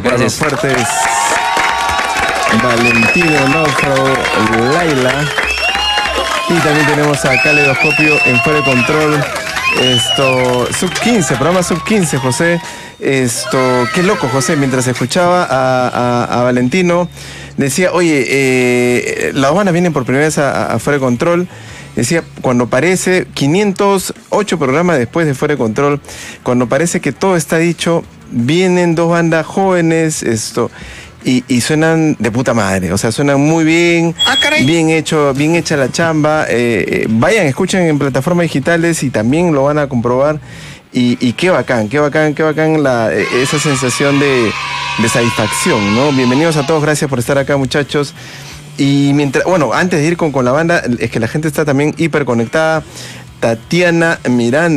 para los fuertes. Valentino, Náufrago, Laila. Y también tenemos a Caleidoscopio en Fuera de Control. Sub 15, programa Sub 15, José. Qué loco, José, mientras escuchaba a Valentino, decía, oye, las aduanas vienen por primera vez a Fuera de Control. Decía, cuando parece 508 programas después de Fuera de Control, cuando parece que todo está dicho, vienen dos bandas jóvenes, y suenan de puta madre, o sea, suenan muy bien, bien hecha la chamba. Vayan, escuchen en plataformas digitales y también lo van a comprobar. Y qué bacán esa sensación de satisfacción, ¿no? Bienvenidos a todos, gracias por estar acá, muchachos. Y mientras, bueno, antes de ir con la banda, es que la gente está también hiper conectada. Tatiana Miranda.